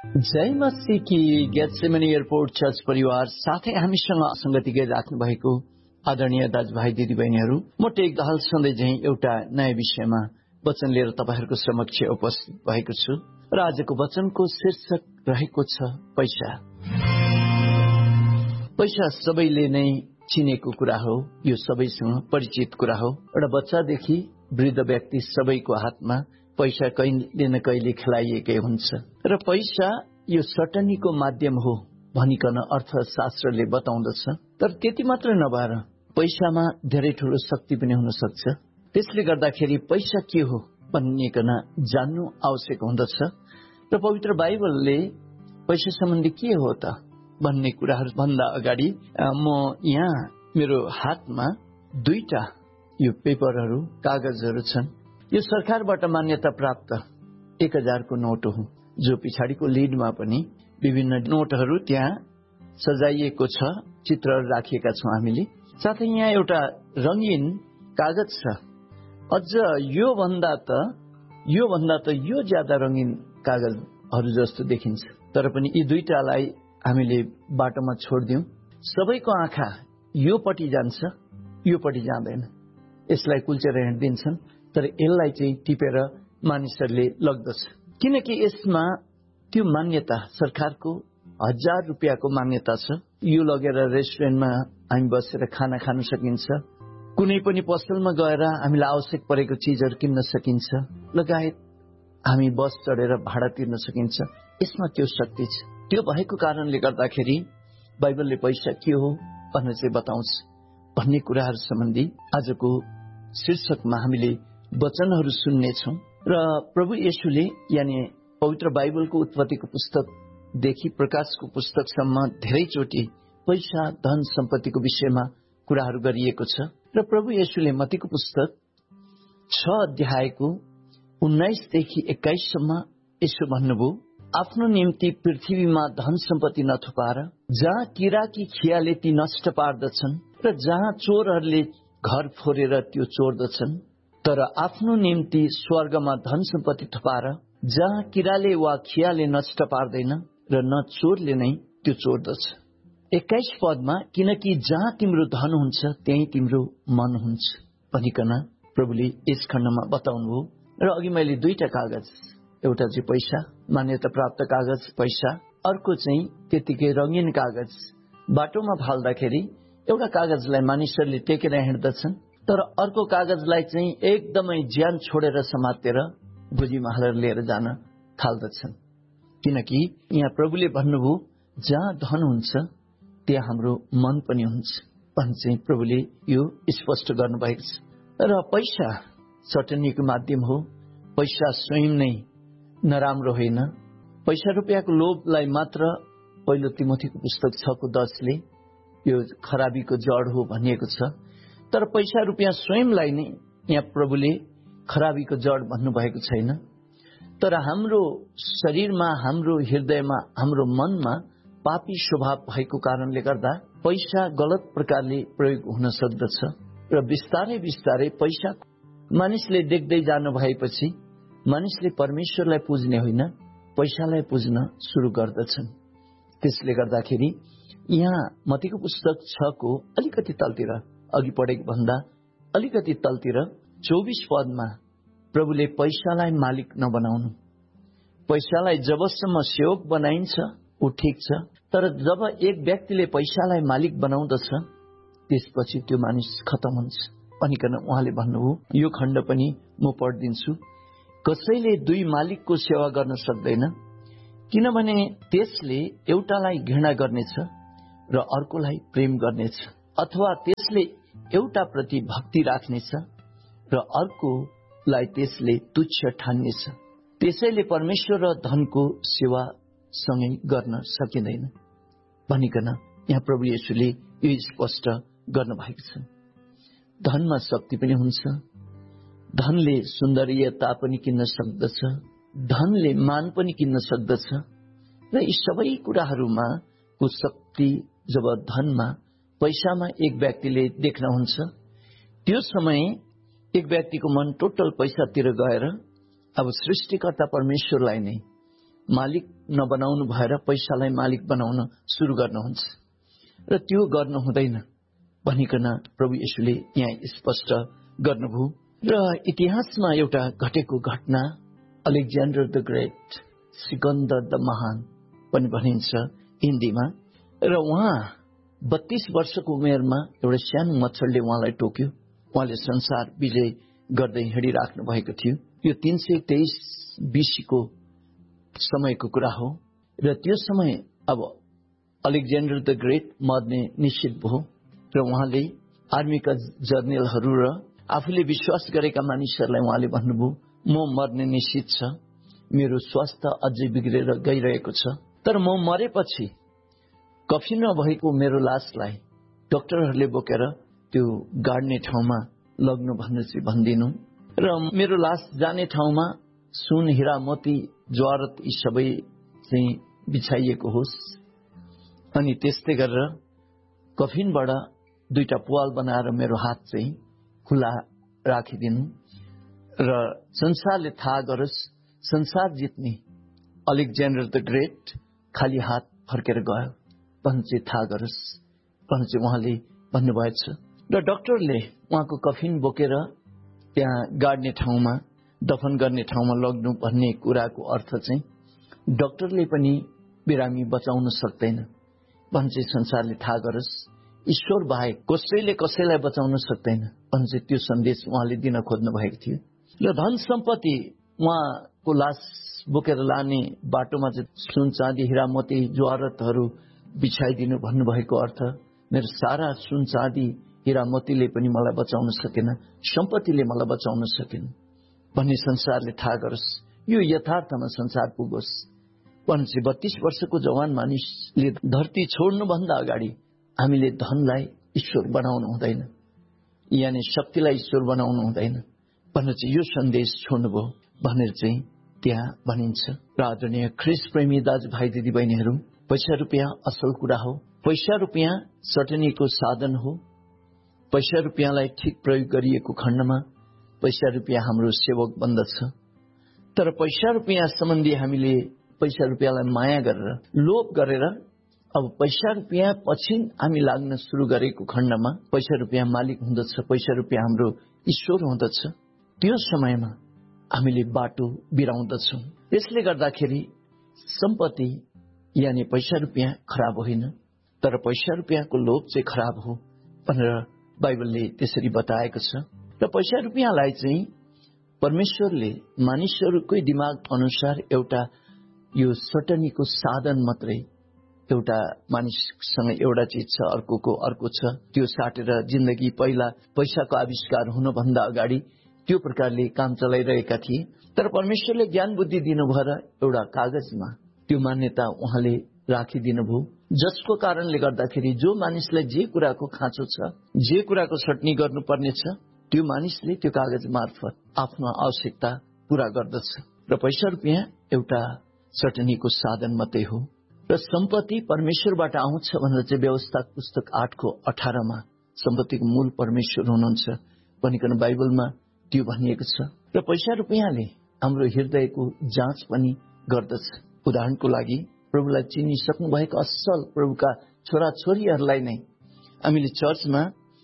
जय मसीह की Gethsemane airport church परिवार साथै हामीसँग संगति गरिराख्नु भएको आदरणीय दाजुभाइ दिदीबहिनीहरू, म टेक दाहाल सधैँ झैं एउटा नयाँ विषयमा वचन लिएर तपाईहरूको समक्ष उपस्थित भएको छु र आजको वचनको शीर्षक रहेको छ पैसा। पैसा सबैले नै चिनेको कुरा हो, यो सबैसँग परिचित कुरा हो। एउटा बच्चादेखि वृद्ध व्यक्ति सबैको हातमा पैसा कहिले न कहिले खेलाइएकै हुन्छ र पैसा यो सटनीको माध्यम हो भनिकन अर्थशास्त्रले बताउँदछ। तर त्यति मात्र नभएर पैसामा धेरै ठूलो शक्ति पनि हुन सक्छ। त्यसले गर्दाखेरि पैसा के हो भनिकन जान्नु आवश्यक हुँदछ र पवित्र बाइबलले पैसा सम्बन्धी के हो त भन्ने कुराहरू भन्दा अगाडि म यहाँ मेरो हातमा दुईटा यो पेपरहरू कागजहरू छन्। यो सरकारबाट मान्यता प्राप्त 1000 को नोट हो, जो पछाडिको लिडमा पनि विभिन्न नोटहरू त्यहाँ सजाइएको छ, चित्रहरू राखिएका छौं हामीले। साथै यहाँ एउटा रंगीन कागज छ। अझ यो भन्दा त यो ज्यादा रंगीन कागजहरू जस्तो देखिन्छ। तर पनि यी दुईटालाई हामीले बाटोमा छोड्दियौं। सबैको आँखा योपट्टि जान्छ, योपट्टि जाँदैन। यसलाई कुल्चेर हिँड्दिन्छन्, तर यसलाई चाहिँ टिपेर मानिसहरूले लग्दछ, किनकि यसमा त्यो मान्यता सरकारको 1000 रुपियाँको मान्यता छ। यो लगेर रेस्टुरेन्टमा हामी बसेर खाना खान सकिन्छ, कुनै पनि पसलमा गएर हामीलाई आवश्यक परेको चीजहरू किन्न सकिन्छ, लगायत हामी बस चढेर भाडा तिर्न सकिन्छ। यसमा त्यो शक्ति छ। त्यो भएको कारणले गर्दाखेरि बाइबलले पैसा के हो भनेर चाहिँ बताउँछ भन्ने कुराहरू सम्बन्धी आजको शीर्षकमा हामीले वचनहरू सुन्नेछौं। र प्रभु येशूले यानी पवित्र बाइबलको उत्पत्तिको पुस्तकदेखि प्रकाशको पुस्तकसम्म धेरैचोटि पैसा धन सम्पत्तिको विषयमा कुराहरू गरिएको छ। र प्रभु येशूले मत्तीको पुस्तक 6 अध्यायको 19 देखि 21 सम्म यसो भन्नुभयो, आफ्नो निम्ति पृथ्वीमा धन सम्पत्ति नथुपार, जहाँ किराकी खियाले ती नष्ट पार्दछन् र जहाँ चोरहरूले घर फोरेर त्यो चोर्दछन्, तर आफ्नो निम्ति स्वर्गमा धन सम्पत्ति थपार, जहाँ किराले वा खियाले नष्ट पार्दैन र न चोरले नै त्यो चोर्दछ। 21 पदमा, किनकि जहाँ तिम्रो धन हुन्छ त्यही तिम्रो मन हुन्छ भनिकन प्रभुले यस खण्डमा बताउनुभयो। र अघि मैले दुईटा कागज, एउटा चाहिँ पैसा मान्यता प्राप्त कागज पैसा, अर्को चाहिँ त्यतिकै रंगीन कागज बाटोमा फाल्दाखेरि एउटा कागजलाई मानिसहरूले टेकेर हिँड्दछन्, तर अर्को कागजलाई चाहिँ एकदमै ज्यान छोडेर समातेर गोजीमा हालेर लिएर जान थाल्दछन्। किनकि यहाँ प्रभुले भन्नुभयो, जहाँ धन हुन्छ त्यहाँ हाम्रो मन पनि हुन्छ भन्छ चाहिँ प्रभुले यो स्पष्ट गर्नुभएको छ। र पैसा सटनीको माध्यम हो। पैसा स्वयं नै नराम्रो होइन। पैसा रुपियाँको लोभलाई मात्र पहिलो तिमोथीको पुस्तक 6:10 ले यो खराबीको जड हो भनिएको छ। तर पैसा रुपियाँ स्वयंलाई नै यहाँ प्रभुले खराबीको जड भन्नुभएको छैन। तर हाम्रो शरीरमा, हाम्रो हृदयमा, हाम्रो मनमा पापी स्वभाव भएको कारणले गर्दा पैसा गलत प्रकारले प्रयोग हुन सक्दछ। र बिस्तारै बिस्तारै पैसा मानिसले देख्दै जानु भएपछि मानिसले परमेश्वरलाई पुज्ने होइन, पैसालाई पुज्न सुरु गर्दछन्। त्यसले गर्दाखेरि यहाँ मत्तीको पुस्तक 6 को अलिकति तलतिर, अघि पढेको भन्दा अलिकति तलतिर 24 पदमा प्रभुले पैसालाई मालिक नबनाउनु, पैसालाई जबसम्म सेवक बनाइन्छ ऊ ठिक छ, तर जब एक व्यक्तिले पैसालाई मालिक बनाउँदछ त्यसपछि त्यो मानिस खतम हुन्छ भनिकन उहाँले भन्नुभयो। यो खण्ड पनि म पढिदिन्छु। कसैले दुई मालिकको सेवा गर्न सक्दैन, किनभने त्यसले एउटालाई घृणा गर्नेछ र अर्कोलाई प्रेम गर्नेछ, अथवा त्यसले एउटा प्रति भक्ति राख्नेछ र अर्कोलाई त्यसले तुच्छ ठान्नेछ। त्यसैले परमेश्वर र धनको सेवा सँगै गर्न सकिँदैन भनिकन यहाँ प्रभु येशूले यो स्पष्ट गर्न भएको छ। धनमा शक्ति पनि हुन्छ, धनले सुन्दरीयता पनि किन्न सक्दछ, धनले मान पनि किन्न सक्दछ। र यी सबै कुराहरूमा को शक्ति जब धनमा, पैसामा एक व्यक्तिले देख्नुहुन्छ, त्यो समय एक व्यक्तिको मन टोटल पैसातिर गएर अब सृष्टिकर्ता परमेश्वरलाई नै मालिक नबनाउनु भएर पैसालाई मालिक बनाउन सुरु गर्नुहुन्छ र त्यो गर्न हुँदैन भनिकन प्रभु येशूले यहाँ स्पष्ट गर्नुभयो। र इतिहासमा एउटा घटेको घटना Alexander the great, Sikandar the महान पनि भनिन्छ हिन्दीमा। र उहाँ 32 वर्षको उमेरमा एउटा सानो मच्छरले उहाँलाई टोक्यो। उहाँले संसार विजय गर्दै हिँडिराख्नु भएको थियो। यो 323 बीसीको समयको कुरा हो। र त्यो समय अब अलेक्जेन्डर द ग्रेट मर्ने निश्चित भयो र उहाँले आर्मीका जर्नेलहरू र आफूले विश्वास गरेका मानिसहरूलाई उहाँले भन्नुभयो, म मर्ने निश्चित छ, मेरो स्वास्थ्य अझै बिग्रेर गइरहेको छ, तर म मरेपछि कफिनमा भएको मेरो लासलाई डाक्टरहरूले बोकेर त्यो गाड्ने ठाउँमा लग्नु भनेर चाहिँ भनिदिनु र मेरो लास जाने ठाउँमा सुन, हिरा, मोती, जवाहरत यी सबै चाहिँ बिछाइएको होस्। अनि त्यस्तै गरेर कफिनबाट 2टा पुवाल बनाएर मेरो हात चाहिँ खुला राखिदिनु र संसारले थाहा गरोस् संसार जित्ने अलेक्जेन्डर द ग्रेट खाली हात फर्केर गयो भन्ने चाहिँ थाहा गरोस् भन्ने चाहिँ उहाँले भन्नुभएछ। र डाक्टरले उहाँको कफिन बोकेर त्यहाँ गाड्ने ठाउँमा, दफन गर्ने ठाउँमा लग्नु भन्ने कुराको अर्थ चाहिँ डाक्टरले पनि बिरामी बचाउन सक्दैन भन्ने चाहिँ संसारले थाहा गरोस्। ईश्वर बाहेक कसैले कसैलाई बचाउन सक्दैन भन्ने चाहिँ त्यो सन्देश उहाँले दिन खोज्नु भएको थियो। र धन सम्पत्ति उहाँको लास बोकेर लाने बाटोमा चाहिँ सुन, चाँदी, हिरा, मोती, जवाहरतहरू बिछाइदिनु भन्नुभएको अर्थ मेरो सारा सुन, चाँदी, हिरा, मोतीले पनि मलाई बचाउन सकेन, सम्पत्तिले मलाई बचाउन सकेन भन्ने संसारले थाहा गरोस्। यो यथार्थमा संसार पुगोस् भन्ने चाहिँ 32 वर्षको जवान मानिसले धरती छोड्नुभन्दा अगाडि हामीले धनलाई ईश्वर बनाउनु हुँदैन, यानि शक्तिलाई ईश्वर बनाउनु हुँदैन भनेर चाहिँ यो सन्देश छोड्नुभयो भनेर चाहिँ त्यहाँ भनिन्छ। र आदरणीय ख्रीष्ट प्रेमी दाजुभाइ दिदीबहिनीहरू, पैसा रुपियाँ असल कुरा हो, पैसा रुपियाँ चटनीको साधन हो। पैसा रुपियाँलाई ठिक प्रयोग गरिएको खण्डमा पैसा रुपियाँ हाम्रो सेवक बन्दछ। तर पैसा रुपियाँ सम्बन्धी हामीले पैसा रुपियाँलाई माया गरेर, लोभ गरेर अब पैसा रुपियाँ पछि हामी लाग्न सुरु गरेको खण्डमा पैसा रुपियाँ मालिक हुँदछ, पैसा रुपियाँ हाम्रो ईश्वर हुँदछ। त्यो समयमा हामीले बाटो बिराउँदछौँ। यसले गर्दाखेरि सम्पत्ति यानि पैसा रुपियाँ खराब होइन, तर पैसा रुपियाँको लोभ चाहिँ खराब हो भनेर बाइबलले त्यसरी बताएको छ। र पैसा रुपियाँलाई चाहिँ परमेश्वरले मानिसहरूकै दिमाग अनुसार एउटा यो सटनीको साधन मात्रै, एउटा मानिससँग एउटा चिज छ, अर्कोको अर्को छ, त्यो साटेर जिन्दगी पहिला पैसाको आविष्कार हुनुभन्दा अगाडि त्यो प्रकारले काम चलाइरहेका थिए। तर परमेश्वरले ज्ञान बुद्धि दिनुभएर एउटा कागजमा त्यो मान्यता उहाँले राखिदिनुभयो, जसको कारणले गर्दाखेरि जो मानिसलाई जे कुराको खाँचो छ, जे कुराको सटनी गर्नुपर्ने छ, त्यो मानिसले त्यो कागज मार्फत आफ्नो आवश्यकता पूरा गर्दछ। र पैसा रुपियाँ एउटा सटनीको साधन मात्रै हो। र सम्पत्ति परमेश्वरबाट आउँछ भनेर चाहिँ व्यवस्था पुस्तक 8:18 सम्पत्तिको मूल परमेश्वर हुनुहुन्छ भनिकन बाइबलमा त्यो भनिएको छ। र पैसा रुपियाँले हाम्रो हृदयको जाँच पनि गर्दछ। उदाहरणको लागि प्रभुलाई चिनिसक्नु भएको असल प्रभुका छोरा छोरीहरूलाई नै हामीले चर्चमा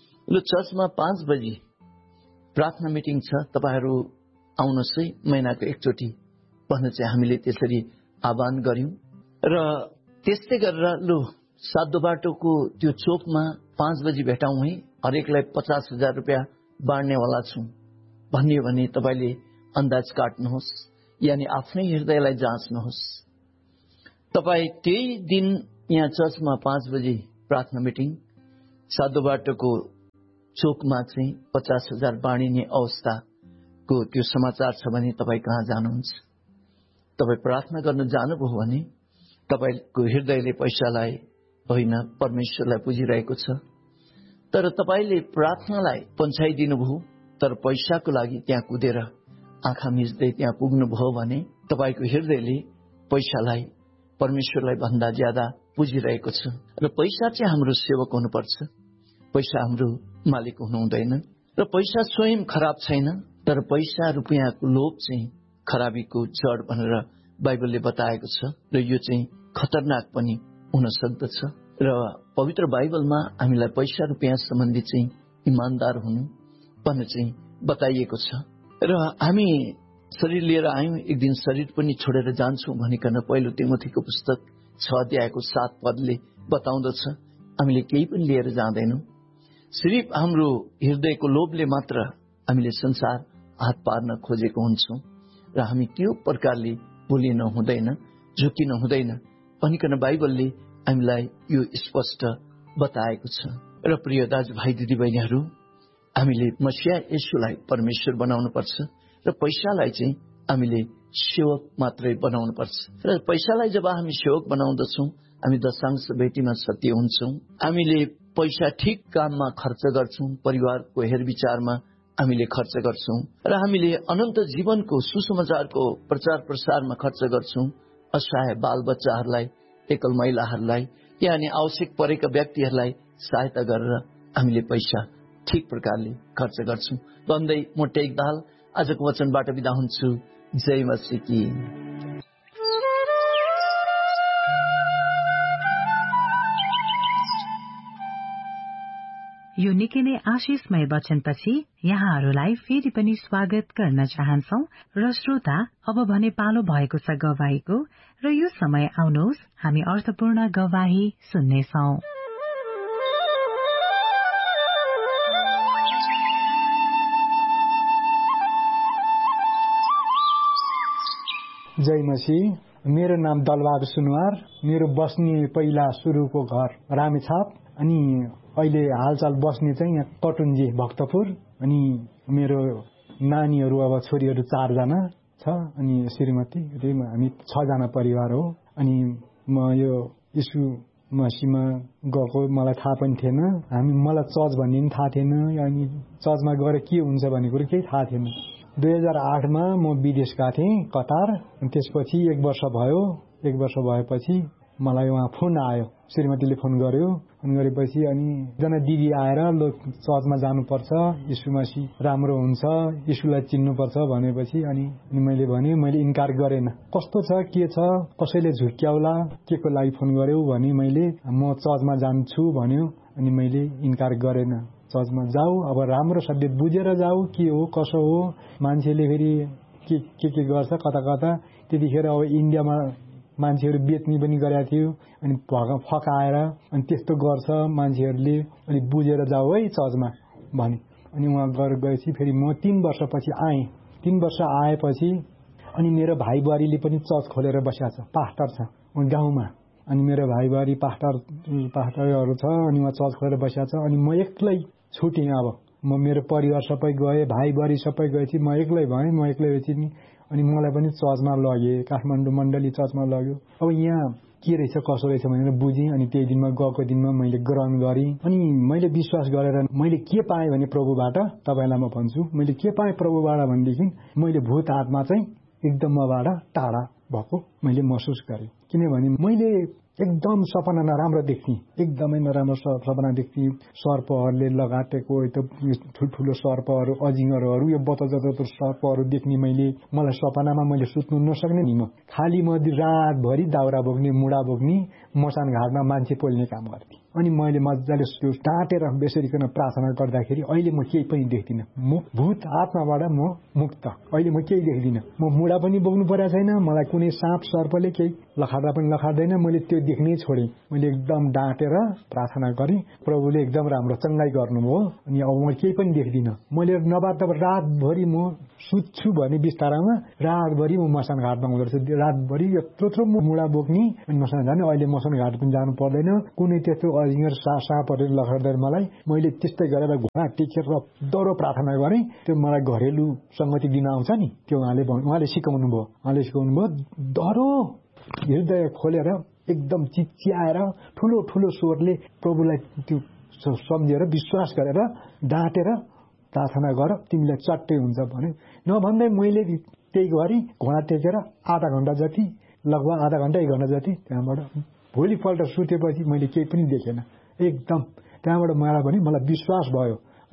5 बजी प्रार्थना मिटिङ छ, तपाईहरू आउनुहोस् है महिनाको एकचोटि भनेर चाहिँ हामीले त्यसरी आह्वान गर्यौं। र त्यस्तै गरेर सातो बाटोको त्यो चोकमा 5 बजी भेटाउँ है, हरेकलाई 50,000 रुपियाँ बाँड्नेवाला छौं भन्ने भने तपाईले अन्दाज काट्नुहोस्, यानि आफ्नै हृदयलाई जाँच्नुहोस्। तपाई त्यही दिन यहाँ चर्चमा 5 बजी प्रार्थना मिटिङ सातो बाटोको चोकमा चाहिँ 50,000 बाँडिने अवस्थाको त्यो समाचार छ भने तपाई कहाँ जानुहुन्छ? तपाई प्रार्थना गर्न जानुभयो भने तपाईको हृदयले पैसालाई होइन परमेश्वरलाई पुजिरहेको छ। तर तपाईले प्रार्थनालाई पन्छाइदिनुभयो, तर पैसाको लागि त्यहाँ कुदेर आँखा मिच्दै त्यहाँ पुग्नुभयो भने तपाईको हृदयले पैसालाई परमेश्वरलाई भन्दा ज्यादा पुजिरहेको छ। र पैसा चाहिँ हाम्रो सेवक हुनुपर्छ, पैसा हाम्रो मालिक हुनु हुँदैन। र पैसा स्वयं खराब छैन, तर पैसा रुपियाँको लोभ चाहिँ खराबीको जड भनेर बाइबलले बताएको छ र यो चाहिँ खतरनाक पनि हुन सक्दछ। र पवित्र बाइबलमा हामीलाई पैसा रुपियाँ सम्बन्धी चाहिँ इमान्दार हुनु पर्ने चाहिँ बताइएको छ। र हामी शरीर लिएर आयौं, एक दिन शरीर पनि छोडेर जान्छौं भनिकन पहिलो तिमोथीको पुस्तक 6 अध्यायको 7 पदले बताउँदछ। हामीले केही पनि लिएर जाँदैनौं, सिर्फ हाम्रो हृदयको लोभले मात्र हामीले संसार हात पार्न खोजेको हुन्छौं र हामी त्यो प्रकारले बोलिन हुँदैन, झुकिन हुँदैन भनिकन बाइबलले हामीलाई यो स्पष्ट बताएको छ। र प्रिय दाजुभाइ दिदीबहिनीहरू, हामीले मसीहा येशूलाई परमेश्वर बनाउनु पर्छ र पैसालाई चाहिँ हामीले सेवक मात्रै बनाउनु पर्छ। र पैसालाई जब हामी सेवक बनाउँदछौं, हामी दशांश भेटीमा सत्य हुन्छौं। हामीले पैसा ठिक काममा खर्च गर्छौं, परिवारको हेरविचारमा हामीले खर्च गर्छौं र हामीले अनन्त जीवनको सुसमाचारको प्रचार प्रसारमा खर्च गर्छौं। असहाय बालबच्चाहरूलाई, एकल महिलाहरूलाई, यानि आवश्यक परेका व्यक्तिहरूलाई सहायता गरेर हामीले पैसा ठिक प्रकारले खर्च गर्छौं भन्दै म टेकदाल आजको वचनबाट बिदा हुन्छु। जय मसीह की। यो निकै नै आशिषमय वचनपछि यहाँहरूलाई फेरि पनि स्वागत गर्न चाहन्छौ। र श्रोता, अब भने पालो भएको छ गवाहीको, र यो समय आउनुहोस् हामी अर्थपूर्ण गवाही सुन्नेछौ। जय मसीह। मेरो नाम दलबहादुर सुनवार। मेरो बस्ने पहिला सुरुको घर रामेछाप, अनि अहिले हालचाल बस्ने चाहिँ यहाँ कटुन्जी भक्तपुर। अनि मेरो नानीहरू अब छोरीहरू 4 जना छ, अनि श्रीमती, हामी 6 जना परिवार हो। अनि म यो यीशु मसीहमा गएको मलाई थाहा पनि थिएन। मलाई चर्च भन्ने पनि थाहा थिएन, अनि चर्चमा गएर के हुन्छ भन्ने कुरो केही थाहा थिएन। 2008 मा म विदेश गएको थिएँ, कतार। अनि त्यसपछि 1 वर्ष भयो। 1 वर्ष भएपछि मलाई उहाँ फोन आयो, श्रीमतीले फोन गर्यो। फोन गरेपछि अनि एकजना दिदी आएर ल चर्चमा जानुपर्छ, यीशु मसीह राम्रो हुन्छ, यीशुलाई चिन्नुपर्छ भनेपछि अनि मैले भने, मैले इन्कार गरेन। कस्तो छ, के छ, कसैले झुक्क्याउला, के को लागि फोन गर्यो भने मैले म चर्चमा जान्छु भन्यो। अनि मैले इन्कार गरेन। चर्चमा जाऊ, अब राम्रो सबै बुझेर जाऊ, के हो कसो हो। मान्छेले फेरि के गर्छ कता कता। त्यतिखेर अब इन्डियामा मान्छेहरू बेच्ने पनि गरेका थियो, अनि फकाएर अनि त्यस्तो गर्छ मान्छेहरूले, अनि बुझेर जाऊ है चर्चमा भने। अनि उहाँ गएपछि फेरि म 3 वर्षपछि आएँ। 3 वर्ष आएपछि अनि मेरो भाइ बुहारीले पनि चर्च खोलेर बसेको छ, पास्टर छ गाउँमा। अनि मेरो भाइ बुहारी पास्टरहरू छ, अनि उहाँ चर्च खोलेर बसेको छ। अनि म एक्लै छुटेँ। अब म मेरो परिवार सबै गए, भाइ बुहारी सबै गएपछि म एक्लै भएँ। म एक्लै भएपछि नि अनि मलाई पनि चर्चमा लगे, काठमाडौँ मण्डली चर्चमा लग्यो। अब यहाँ के रहेछ कसो रहेछ भनेर बुझेँ। अनि त्यही दिनमा गएको दिनमा मैले ग्रहण गरेँ। अनि मैले विश्वास गरेर मैले के पाएँ भने प्रभुबाट, तपाईँलाई म भन्छु, मैले के पाएँ प्रभुबाट भनेदेखि मैले भूत आत्मा चाहिँ एकदम मबाट टाढा भएको मैले महसुस गरेँ। किनभने मैले एकदम सपना नराम्रो देख्ने, एकदमै नराम्रो सपना देख्ने। सर्पहरूले लगाटेको, ठुल्ठुलो सर्पहरू, अजिङ्गरहरू, यो बतजतो सर्पहरू देख्ने। मलाई सपनामा मैले सुत्नु नसक्ने नि। म खाली रातभरि दाउरा बोक्ने, मुढा बोक्ने, मसान घाटमा मान्छे पोल्ने काम गर्थेँ। अनि मैले मजाले त्यो टाटेर बेसरीकन प्रार्थना गर्दाखेरि अहिले म केही पनि देख्दिनँ। भूत आत्माबाट म मुक्त। अहिले म केही देख्दिनँ। म मुढा पनि बोक्नु परेको छैन, मलाई कुनै साँप सर्पले केही लखाड्दा पनि लखाड्दैन। मैले त्यो देख्नै छोडेँ। मैले एकदम डाँटेर प्रार्थना गरेँ, प्रभुले एकदम राम्रो चङ्गाई गर्नुभयो। अनि अब म केही पनि देख्दिनँ। मैले नभए त रातभरि म सुत्छु भने बिस्तारामा, रातभरि म मसान घाटमा हुँदो रहेछ। रातभरि यत्रो म मुढा बोक्ने, अनि मसान जाने। अहिले मसान घाट पनि जानु पर्दैन, कुनै त्यस्तो अजिङ्गर साँपहरूले लखाड्दैन मलाई। मैले त्यस्तै गरेर घुँडा टेकेर डरो प्रार्थना गरेँ। त्यो मलाई घरेलु संगति दिन आउँछ नि, त्यो उहाँले सिकाउनु भयो। डरो हृदय खोलेर एकदम चिच्याएर ठुलो ठुलो स्वरले प्रभुलाई त्यो सम्झेर विश्वास गरेर डाँटेर प्रार्थना गर, तिमीलाई चट्टै हुन्छ भने। नभन्दै मैले त्यही गरी घुँडा टेकेर आधा घण्टा जति, लगभग आधा घण्टा 1 घण्टा जति त्यहाँबाट भोलिपल्ट सुतेपछि मैले केही पनि देखेन एकदम। त्यहाँबाट मलाई विश्वास भयो।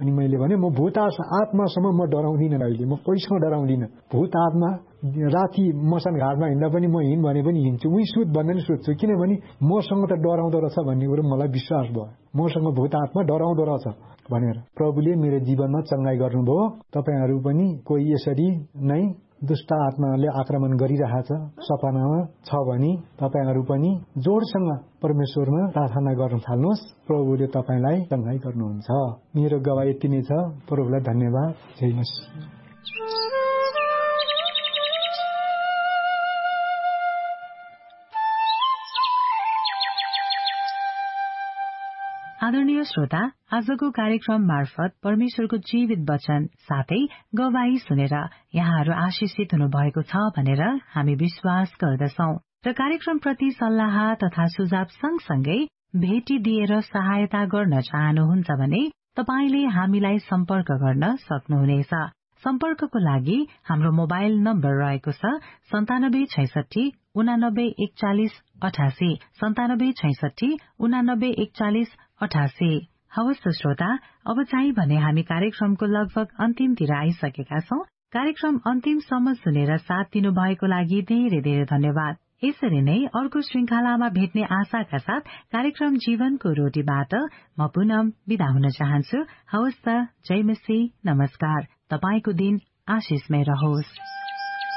अनि मैले भने म भूत आत्मासम्म म डराउँदिनँ अहिले, म कोहीसँग डराउँदिनँ। भूत आत्मा राति मसान घाटमा हिँड्दा पनि म हिँड भने पनि हिँड्छु, उही सुत भन्दा पनि सुत्छु, किनभने मसँग त डराउँदो रहेछ भन्ने कुरो मलाई विश्वास भयो। मसँग भूत आत्मा डराउँदो रहेछ भनेर प्रभुले मेरो जीवनमा चंगाई गर्नुभयो। तपाईहरू पनि कोही यसरी नै दुष्ट आत्माले आक्रमण गरिरहेछ सपनामा छ भने तपाईहरू पनि जोडसँग परमेश्वरमा प्रार्थना गर्न थाल्नुहोस्, प्रभुले तपाईलाई चंगाई गर्नुहुन्छ। मेरो गवाही यति नै छ। प्रभुलाई धन्यवाद। जय मसीह। आदरणीय श्रोता, आजको कार्यक्रम मार्फत परमेश्वरको जीवित वचन साथै गवाही सुनेर यहाँहरू आशिषित हुनुभएको छ भनेर हामी विश्वास गर्दछौं र कार्यक्रम प्रति सल्लाह तथा सुझाव सँगसँगै भेटी दिएर सहायता गर्न चाहनुहुन्छ भने तपाईले हामीलाई सम्पर्क गर्न सक्नुहुनेछ। सम्पर्कको लागि हाम्रो मोबाइल नम्बर रहेको छ 9766 89 41 88 9766 89 41 88। हवस् श्रोता, अब चाहिँ भने हामी कार्यक्रमको लगभग अन्तिमतिर आइसकेका छौं। कार्यक्रम अन्तिमसम्म सुनेर साथ दिनुभएको लागि धेरै धेरै धन्यवाद। यसरी नै अर्को श्रृंखलामा भेट्ने आशाका साथ कार्यक्रम जीवनको रोटीबाट म पुनः बिदा हुन चाहन्छु। हवस् त, जय मसीह, नमस्कार। तपाईको दिन आशिषमय रहोस्।